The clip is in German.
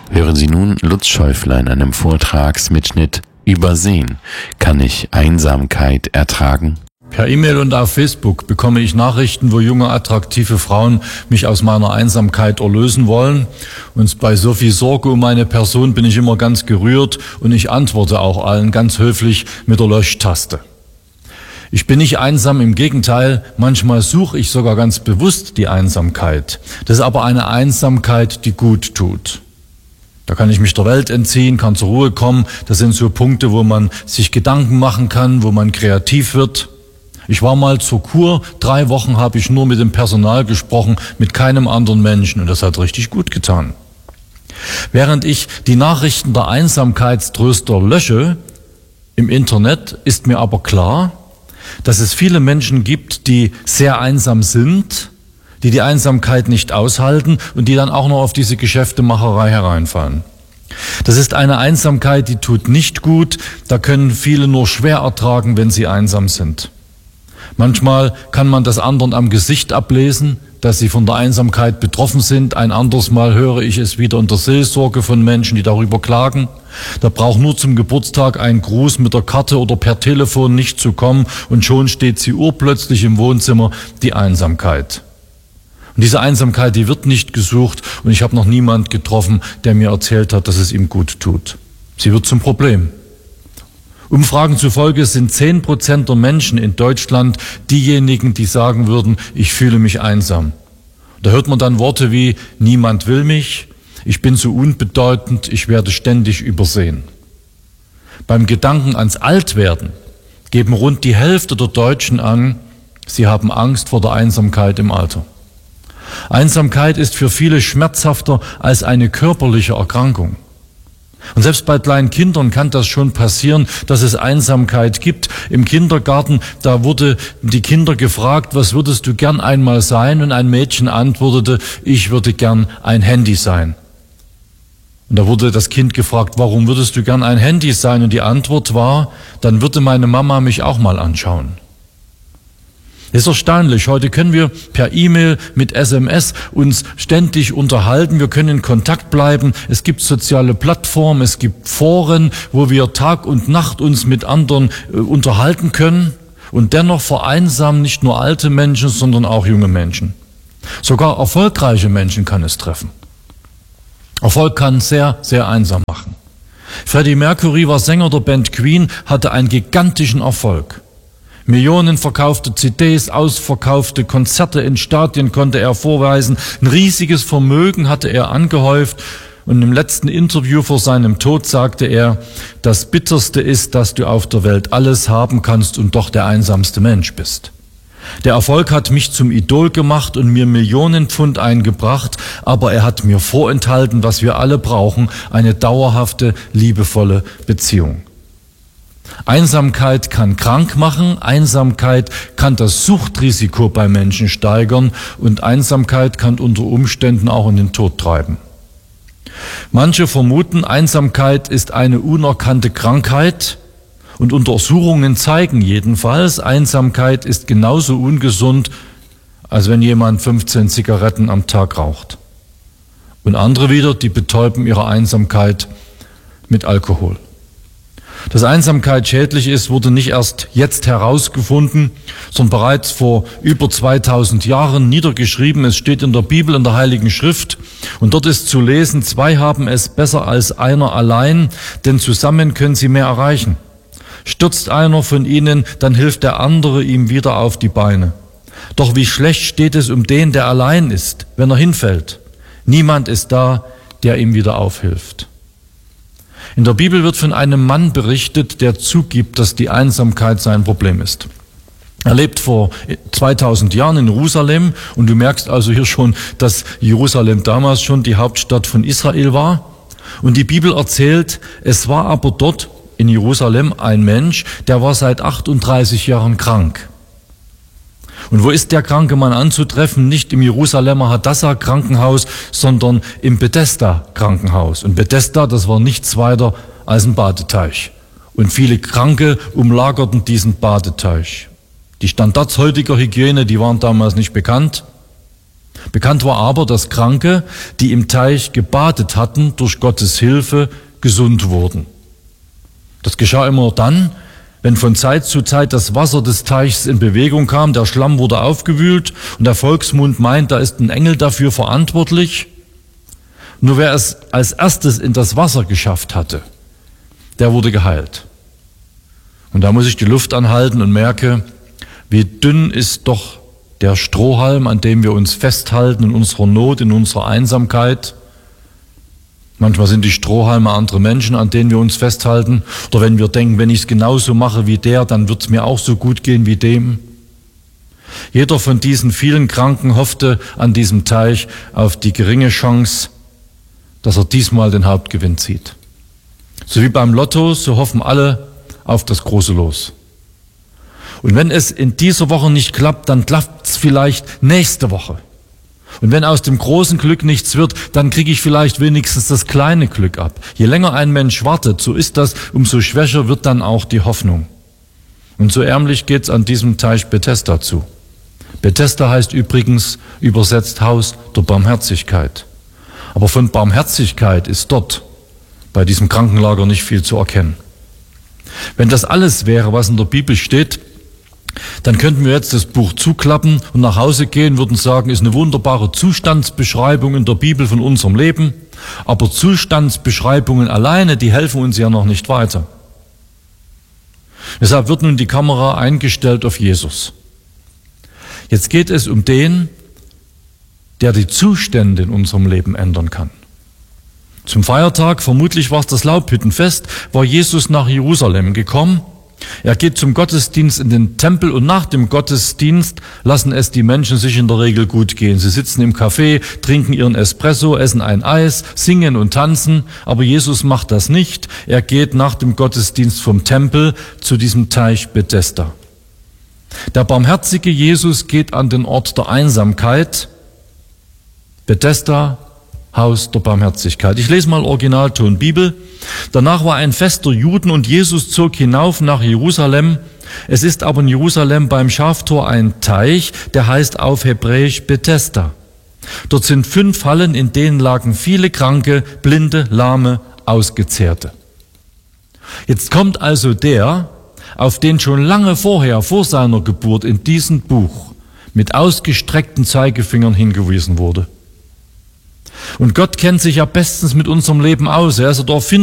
Hören Sie nun Lutz Schäufler in einem Vortragsmitschnitt Übersehen. Kann ich Einsamkeit ertragen? Per E-Mail und auf Facebook bekomme ich Nachrichten, wo junge, attraktive Frauen mich aus meiner Einsamkeit erlösen wollen. Und bei so viel Sorge um meine Person bin ich immer ganz gerührt und ich antworte auch allen ganz höflich mit der Löschtaste. Ich bin nicht einsam, im Gegenteil, manchmal suche ich sogar ganz bewusst die Einsamkeit. Das ist aber eine Einsamkeit, die gut tut. Da kann ich mich der Welt entziehen, kann zur Ruhe kommen. Das sind so Punkte, wo man sich Gedanken machen kann, wo man kreativ wird. Ich war mal zur Kur, 3 Wochen habe ich nur mit dem Personal gesprochen, mit keinem anderen Menschen, und das hat richtig gut getan. Während ich die Nachrichten der Einsamkeitströster lösche im Internet, ist mir aber klar, dass es viele Menschen gibt, die sehr einsam sind, die Einsamkeit nicht aushalten und die dann auch noch auf diese Geschäftemacherei hereinfallen. Das ist eine Einsamkeit, die tut nicht gut, da können viele nur schwer ertragen, wenn sie einsam sind. Manchmal kann man das anderen am Gesicht ablesen, dass sie von der Einsamkeit betroffen sind. Ein anderes Mal höre ich es wieder in der Seelsorge von Menschen, die darüber klagen. Da braucht nur zum Geburtstag ein Gruß mit der Karte oder per Telefon nicht zu kommen und schon steht sie urplötzlich im Wohnzimmer, die Einsamkeit. Und diese Einsamkeit, die wird nicht gesucht und ich habe noch niemand getroffen, der mir erzählt hat, dass es ihm gut tut. Sie wird zum Problem. Umfragen zufolge sind 10% der Menschen in Deutschland diejenigen, die sagen würden, ich fühle mich einsam. Da hört man dann Worte wie, niemand will mich, ich bin so unbedeutend, ich werde ständig übersehen. Beim Gedanken ans Altwerden geben rund die Hälfte der Deutschen an, sie haben Angst vor der Einsamkeit im Alter. Einsamkeit ist für viele schmerzhafter als eine körperliche Erkrankung. Und selbst bei kleinen Kindern kann das schon passieren, dass es Einsamkeit gibt. Im Kindergarten, da wurde die Kinder gefragt, was würdest du gern einmal sein? Und ein Mädchen antwortete, ich würde gern ein Handy sein. Und da wurde das Kind gefragt, warum würdest du gern ein Handy sein? Und die Antwort war, dann würde meine Mama mich auch mal anschauen. Das ist erstaunlich. Heute können wir per E-Mail mit SMS uns ständig unterhalten. Wir können in Kontakt bleiben. Es gibt soziale Plattformen, es gibt Foren, wo wir Tag und Nacht uns mit anderen unterhalten können. Und dennoch vereinsamen nicht nur alte Menschen, sondern auch junge Menschen. Sogar erfolgreiche Menschen kann es treffen. Erfolg kann sehr, sehr einsam machen. Freddie Mercury war Sänger der Band Queen, hatte einen gigantischen Erfolg. Millionen verkaufte CDs, ausverkaufte Konzerte in Stadien konnte er vorweisen. Ein riesiges Vermögen hatte er angehäuft. Und im letzten Interview vor seinem Tod sagte er, das Bitterste ist, dass du auf der Welt alles haben kannst und doch der einsamste Mensch bist. Der Erfolg hat mich zum Idol gemacht und mir Millionen Pfund eingebracht, aber er hat mir vorenthalten, was wir alle brauchen, eine dauerhafte, liebevolle Beziehung. Einsamkeit kann krank machen, Einsamkeit kann das Suchtrisiko bei Menschen steigern und Einsamkeit kann unter Umständen auch in den Tod treiben. Manche vermuten, Einsamkeit ist eine unerkannte Krankheit und Untersuchungen zeigen jedenfalls, Einsamkeit ist genauso ungesund, als wenn jemand 15 Zigaretten am Tag raucht. Und andere wieder, die betäuben ihre Einsamkeit mit Alkohol. Dass Einsamkeit schädlich ist, wurde nicht erst jetzt herausgefunden, sondern bereits vor über 2000 Jahren niedergeschrieben. Es steht in der Bibel, in der Heiligen Schrift. Und dort ist zu lesen, 2 haben es besser als einer allein, denn zusammen können sie mehr erreichen. Stürzt einer von ihnen, dann hilft der andere ihm wieder auf die Beine. Doch wie schlecht steht es um den, der allein ist, wenn er hinfällt. Niemand ist da, der ihm wieder aufhilft. In der Bibel wird von einem Mann berichtet, der zugibt, dass die Einsamkeit sein Problem ist. Er lebt vor 2000 Jahren in Jerusalem und du merkst also hier schon, dass Jerusalem damals schon die Hauptstadt von Israel war. Und die Bibel erzählt, es war aber dort in Jerusalem ein Mensch, der war seit 38 Jahren krank. Und wo ist der kranke Mann anzutreffen? Nicht im Jerusalemer Hadassah-Krankenhaus, sondern im Bethesda-Krankenhaus. Und Bethesda, das war nichts weiter als ein Badeteich. Und viele Kranke umlagerten diesen Badeteich. Die Standards heutiger Hygiene, die waren damals nicht bekannt. Bekannt war aber, dass Kranke, die im Teich gebadet hatten, durch Gottes Hilfe gesund wurden. Das geschah immer dann, wenn von Zeit zu Zeit das Wasser des Teichs in Bewegung kam, der Schlamm wurde aufgewühlt und der Volksmund meint, da ist ein Engel dafür verantwortlich. Nur wer es als erstes in das Wasser geschafft hatte, der wurde geheilt. Und da muss ich die Luft anhalten und merke, wie dünn ist doch der Strohhalm, an dem wir uns festhalten in unserer Not, in unserer Einsamkeit. Manchmal sind die Strohhalme andere Menschen, an denen wir uns festhalten. Oder wenn wir denken, wenn ich es genauso mache wie der, dann wird es mir auch so gut gehen wie dem. Jeder von diesen vielen Kranken hoffte an diesem Teich auf die geringe Chance, dass er diesmal den Hauptgewinn zieht. So wie beim Lotto, so hoffen alle auf das große Los. Und wenn es in dieser Woche nicht klappt, dann klappt es vielleicht nächste Woche. Und wenn aus dem großen Glück nichts wird, dann kriege ich vielleicht wenigstens das kleine Glück ab. Je länger ein Mensch wartet, so ist das, umso schwächer wird dann auch die Hoffnung. Und so ärmlich geht's an diesem Teich Bethesda zu. Bethesda heißt übrigens übersetzt Haus der Barmherzigkeit. Aber von Barmherzigkeit ist dort bei diesem Krankenlager nicht viel zu erkennen. Wenn das alles wäre, was in der Bibel steht, dann könnten wir jetzt das Buch zuklappen und nach Hause gehen, würden sagen, ist eine wunderbare Zustandsbeschreibung in der Bibel von unserem Leben, aber Zustandsbeschreibungen alleine, die helfen uns ja noch nicht weiter. Deshalb wird nun die Kamera eingestellt auf Jesus. Jetzt geht es um den, der die Zustände in unserem Leben ändern kann. Zum Feiertag, vermutlich war es das Laubhüttenfest, war Jesus nach Jerusalem gekommen. Er geht zum Gottesdienst in den Tempel und nach dem Gottesdienst lassen es die Menschen sich in der Regel gut gehen. Sie sitzen im Café, trinken ihren Espresso, essen ein Eis, singen und tanzen. Aber Jesus macht das nicht. Er geht nach dem Gottesdienst vom Tempel zu diesem Teich Bethesda. Der barmherzige Jesus geht an den Ort der Einsamkeit. Bethesda, Haus der Barmherzigkeit. Ich lese mal Originalton Bibel. Danach war ein Fest der Juden und Jesus zog hinauf nach Jerusalem. Es ist aber in Jerusalem beim Schaftor ein Teich, der heißt auf Hebräisch Bethesda. Dort sind 5 Hallen, in denen lagen viele Kranke, Blinde, Lahme, Ausgezehrte. Jetzt kommt also der, auf den schon lange vorher, vor seiner Geburt in diesem Buch mit ausgestreckten Zeigefingern hingewiesen wurde. Und Gott kennt sich ja bestens mit unserem Leben aus. Er ist der Erfinder